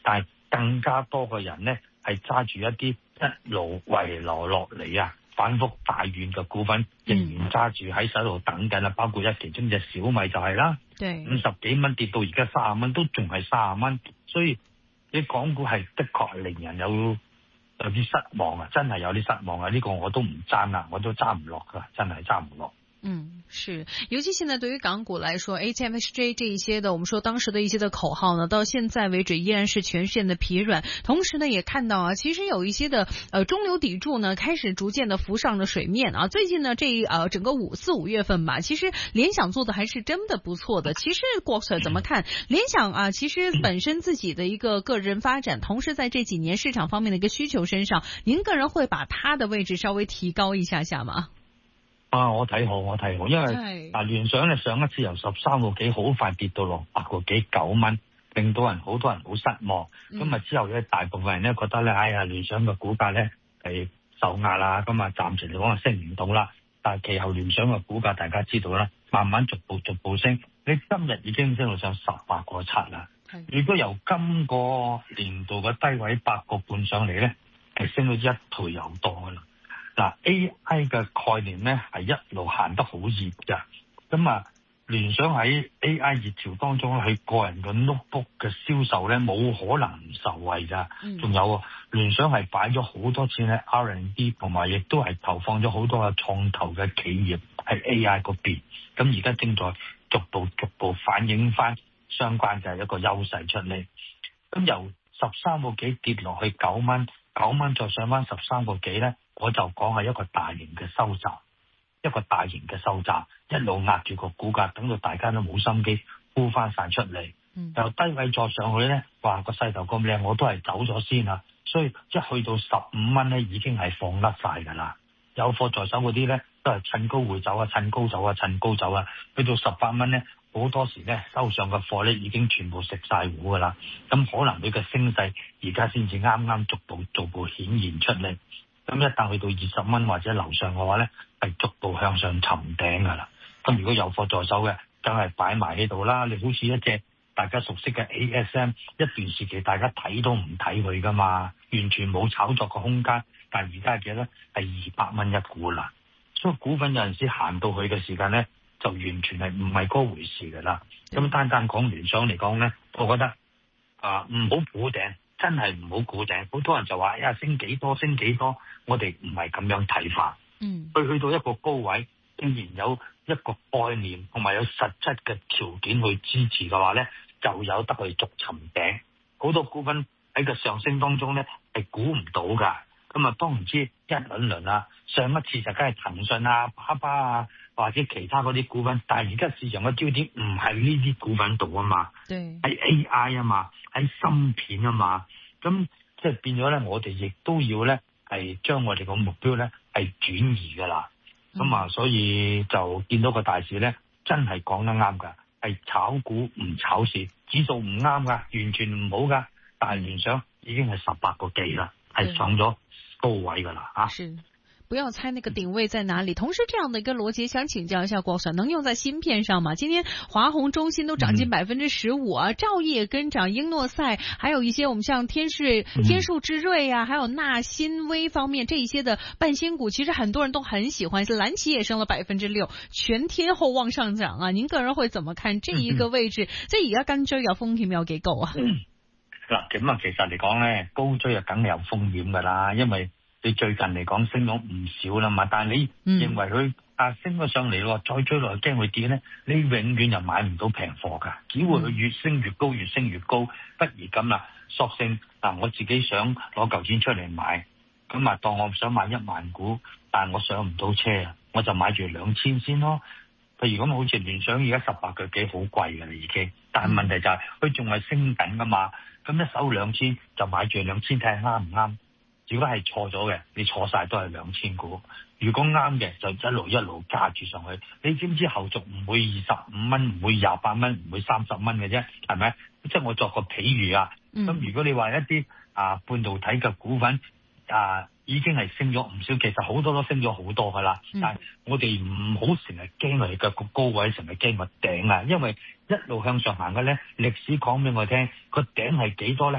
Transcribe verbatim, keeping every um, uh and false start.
但係更加多嘅人咧係揸住一啲一路遺留落嚟啊，反覆大院嘅股份仍然揸住喺手度等緊啦，包括一其中隻小米就係啦，五十幾蚊跌到而家三十蚊，都仲係三十蚊，所以啲港股係的確令人有有啲失望啊，真係有啲失望啊！呢、這個我都唔爭啊，我都揸唔落噶，真係揸唔落。 嗯，是，尤其現在對於港股來說 ，H M H J 這一些的，我們說當時的一些的口號呢，到現在為止依然是全線的疲軟。同時呢，也看到啊，其實有一些的呃中流砥柱呢，開始逐漸的浮上了水面啊。最近呢，這呃整個五四五月份吧，其實聯想做的還是真的不錯的。其實郭 Sir 怎麼看聯想啊？其實本身自己的一個個人發展，同時在這幾年市場方面的一個需求身上，您個人會把它的位置稍微提高一下下嗎？ 啊！我睇好，我睇好，因為嗱聯想咧上一次由十三個幾好快跌到落八個幾九蚊，令到人好多人好失望。咁啊、嗯、之後咧，大部分人咧覺得咧，哎呀聯想嘅股價咧係受壓啦，咁啊暫時嚟講係升唔到啦。但係其後聯想嘅股價大家知道啦，慢慢逐步逐步升，你今日已經升到上十八個七啦。如果由今個年度嘅低位八個半上嚟咧，係升到一倍有多噶啦。嗱 A I 嘅概念咧係一路行得好熱嘅，咁啊聯想喺 A I 熱潮當中，佢個人嘅 notebook 嘅銷售咧冇可能唔受惠㗎，仲、嗯、有聯想係擺咗好多錢喺 R and D， 同埋亦都係投放咗好多嘅創投嘅企業喺 A I 嗰邊，咁而家正在逐步逐步反映翻相關嘅一個優勢出嚟，咁由十三個幾跌落去九蚊，九蚊再上翻十三個幾咧。我就講係一個大型嘅收窄，一個大型嘅收窄，一路壓住個股價，等到大家都冇心機沽翻晒出嚟。嗯、由低位再上去咧，話個勢頭咁靚，我都係走咗先啦。所以一去到十五蚊咧，已經係放甩晒㗎啦。有貨在手嗰啲咧，都係趁高回走啊，趁高走啊，趁高走啊。去到十八蚊咧，好多時咧收上嘅貨咧已經全部食晒糊㗎啦。咁可能佢嘅升勢而家先至啱啱逐步逐步顯現出嚟。咁一旦去到二十蚊或者樓上嘅話咧，係逐步向上尋頂噶啦。咁如果有貨在手嘅，梗係擺埋喺度啦。你好似一隻大家熟悉嘅 A S M， 一段時期大家睇都唔睇佢噶嘛，完全冇炒作嘅空間。但係而家嘅咧係二百蚊一股啦，所以股份有陣時行到去嘅時間咧，就完全係唔係嗰回事噶啦。咁、嗯、單單講聯想嚟講咧，我覺得啊唔好估頂。真係唔好估頂，好多人就話呀升幾多升幾多，我哋唔係咁樣睇法。嗯，去去到一個高位，既然有一個概念同埋有實質嘅條件去支持嘅話咧，就有得去逐尋頂。好多股份喺個上升當中咧係估唔到㗎。咁啊，當然知一輪輪啊，上一次就梗係騰訊啊、巴巴啊或者其他嗰啲股份，但係而家市場嘅焦點唔係呢啲股份度啊嘛，係對 A I 啊嘛，喺芯片啊嘛，咁即係變咗咧，我哋亦都要咧係將我哋個目標咧係轉移㗎啦。咁、嗯、啊，所以就見到個大市咧，真係講得啱㗎，係炒股唔炒市，指數唔啱㗎，完全唔好㗎，但係聯想已經係十八個幾啦。係上咗高位噶啦啊！ 是，不要猜那個定位在哪裏。同時，這樣的一個邏輯，想請教一下郭 Sir，能用在芯片上嗎？今天華虹、中芯都漲近百分之十五啊，兆業也跟漲，英諾賽，還有一些我們像天士、天數之瑞啊，還有納新微方面這一些的半新股，其實很多人都很喜歡。藍旗也升了百分之六，全天候往上漲啊！您個人會怎麼看這一個位置？即係而家跟追有風險有幾高啊？ 嗱，咁啊，其實嚟講咧，高追啊，梗係有風險噶啦，因為你最近嚟講升咗唔少啦嘛，但係你認為佢啊升咗上嚟咯，再追落去驚佢跌咧，你永遠又買唔到平貨噶，只會佢越升越高，越升越高，不如咁啦，索性嗱，我自己想攞嚿錢出嚟買，咁啊，當我想買一萬股，但係我上唔到車啊，我就買住兩千先咯。譬如咁，好似聯想而家十八個幾好貴㗎啦已經，但係問題就係佢仲係升緊噶嘛。咁一手兩千就買住兩千睇下啱唔啱？如果係錯咗嘅，你錯晒都係兩千股；如果啱嘅，就一路一路加住上去。你知唔知後續唔會二十五蚊，唔會廿八蚊，唔會三十蚊嘅啫？係咪？即係我作個譬喻啊。咁、嗯、如果你話一啲啊半導體嘅股份啊已經係升咗唔少，其實好多都升咗好多噶啦。嗯、但係我哋唔好成日驚佢嘅個高位，成日驚個頂啊，因為一路向上行嘅咧，歷史講俾我聽，個頂係幾多咧？